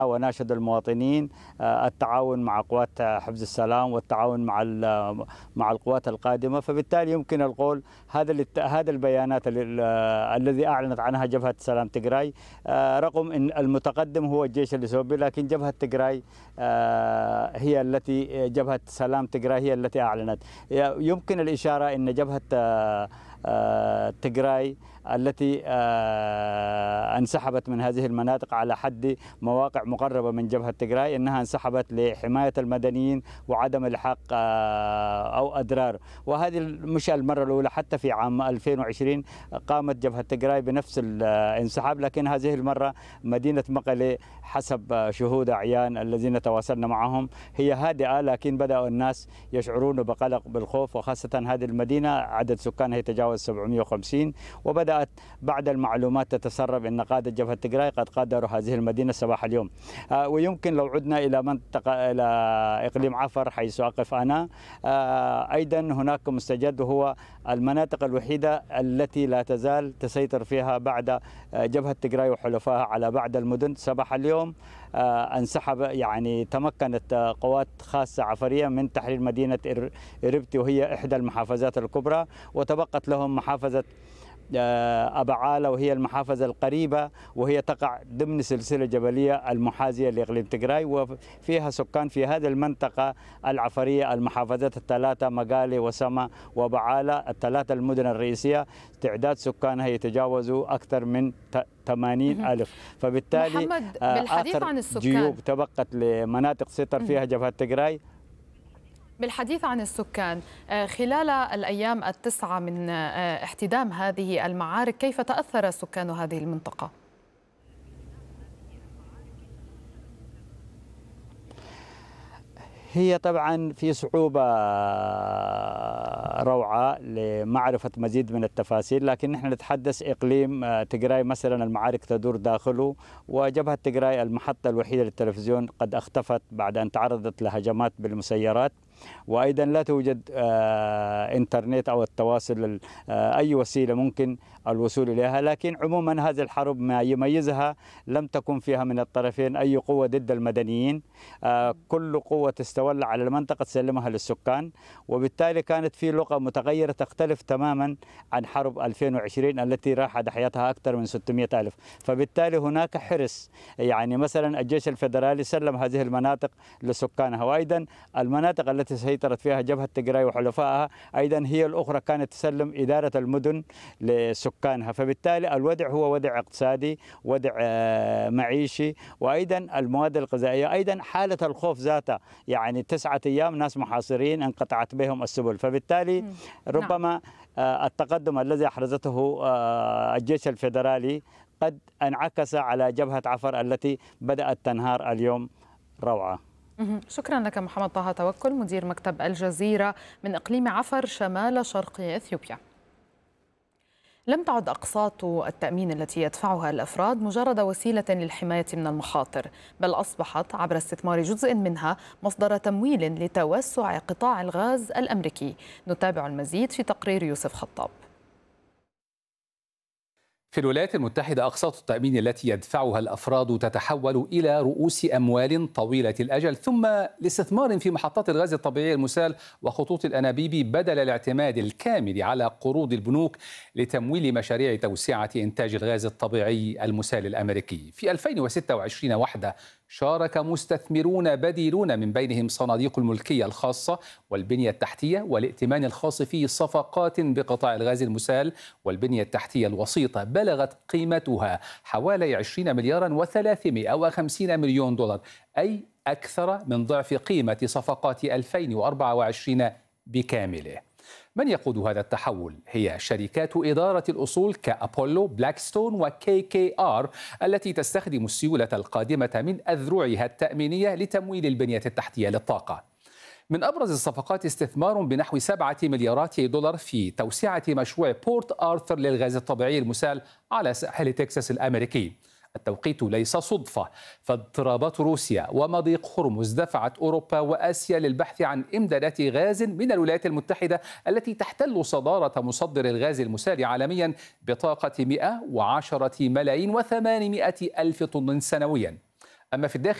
وناشد المواطنين التعاون مع قوات حفظ السلام والتعاون مع القوات القادمة. فبالتالي يمكن القول هذا البيانات الذي أعلنت عنها جبهة سلام تجراي، رغم أن المتقدم هو الجيش الإثيوبي، لكن جبهة تجراي جبهة سلام تجراي هي التي أعلنت. يمكن الإشارة أن جبهة تجراي التي انسحبت من هذه المناطق على حد مواقع مقربة من جبهة تجراي، أنها انسحبت لحماية المدنيين وعدم الحاق أو أضرار. وهذه مش المرة الأولى، حتى في عام 2020 قامت جبهة تجراي بنفس الانسحاب، لكن هذه المرة مدينة مقلة حسب شهود أعيان الذين تواصلنا معهم هي هادئة، لكن بدأ الناس يشعرون بقلق بالخوف، وخاصة هذه المدينة عدد سكانها يتجاوز 750. وبدأت بعد المعلومات تتسرب أن قادة جبهة تجراي قد غادروا هذه المدينة صباح اليوم. ويمكن لو عدنا إلى إقليم عفر حيث أقف أنا، أيضا هناك مستجد، وهو المناطق الوحيدة التي لا تزال تسيطر فيها بعد جبهة تجراي وحلفائها على بعض المدن. صباح اليوم تمكنت قوات خاصة عفرية من تحرير مدينة إربتي، وهي إحدى المحافظات الكبرى، وتبقت لهم محافظة أبعالة، وهي المحافظة القريبة، وهي تقع ضمن سلسلة جبلية المحاذية لإقليم تجراي، وفيها سكان في هذه المنطقة العفرية المحافظات الثلاثة مقالي وسما وبعالة، الثلاثة المدن الرئيسية تعداد سكانها يتجاوز أكثر من 80,000. فبالتالي محمد، بالحديث عن السكان، جيوب تبقت لمناطق سيطر فيها جبهة تجراي. بالحديث عن السكان، خلال الأيام التسعة من احتدام هذه المعارك، كيف تأثر سكان هذه المنطقة؟ هي طبعا في صعوبة روعة لمعرفة مزيد من التفاصيل، لكن نحن نتحدث إقليم تجراي مثلا المعارك تدور داخله، وجبهة تجراي المحطة الوحيدة للتلفزيون قد اختفت بعد أن تعرضت لهجمات بالمسيرات، وأيضا لا توجد إنترنت أو التواصل، أي وسيلة ممكن الوصول إليها. لكن عموما هذه الحرب ما يميزها لم تكن فيها من الطرفين أي قوة ضد المدنيين، كل قوة تستولى على المنطقة تسلمها للسكان، وبالتالي كانت في لغة متغيرة تختلف تماما عن حرب 2020 التي راح ضحيتها أكثر من 600,000. فبالتالي هناك حرص، مثلا الجيش الفيدرالي سلم هذه المناطق لسكانها، وأيضا المناطق التي سيطرت فيها جبهة تجراي وحلفائها أيضا هي الأخرى كانت تسلم إدارة المدن لسكانها. فبالتالي الوضع هو وضع اقتصادي، وضع معيشي، وأيضا المواد الغذائية، أيضا حالة الخوف ذاتها، 9 أيام ناس محاصرين انقطعت بهم السبل. فبالتالي ربما التقدم الذي أحرزته الجيش الفيدرالي قد انعكس على جبهة عفر التي بدأت تنهار اليوم. روعة. شكرا لك محمد طه توكل، مدير مكتب الجزيرة من إقليم عفر شمال شرق إثيوبيا. لم تعد أقساط التأمين التي يدفعها الأفراد مجرد وسيلة للحماية من المخاطر، بل أصبحت عبر استثمار جزء منها مصدر تمويل لتوسع قطاع الغاز الأمريكي. نتابع المزيد في تقرير يوسف خطاب. في الولايات المتحدة أقساط التأمين التي يدفعها الأفراد تتحول إلى رؤوس أموال طويلة الأجل، ثم لاستثمار في محطات الغاز الطبيعي المسال وخطوط الأنابيب، بدل الاعتماد الكامل على قروض البنوك لتمويل مشاريع توسعة إنتاج الغاز الطبيعي المسال الأمريكي. في 2026 وحده شارك مستثمرون بديلون من بينهم صناديق الملكية الخاصة والبنية التحتية والائتمان الخاص في صفقات بقطاع الغاز المسال والبنية التحتية الوسيطة، بلغت قيمتها حوالي 20 مليارا و350 مليون دولار، أي أكثر من ضعف قيمة صفقات 2024 بكامله. من يقود هذا التحول؟ هي شركات إدارة الأصول كأبولو، بلاكستون وكي كي آر، التي تستخدم السيولة القادمة من أذرعها التأمينية لتمويل البنية التحتية للطاقة. من أبرز الصفقات استثمار بنحو 7 مليارات دولار في توسعة مشروع بورت آرثر للغاز الطبيعي المسال على ساحل تكساس الأمريكي. التوقيت ليس صدفة، فاضطرابات روسيا ومضيق هرمز دفعت أوروبا وآسيا للبحث عن إمدادات غاز من الولايات المتحدة التي تحتل صدارة مصدر الغاز المسال عالميا بطاقة 110 ملايين و800 ألف طن سنويا. أما في الداخل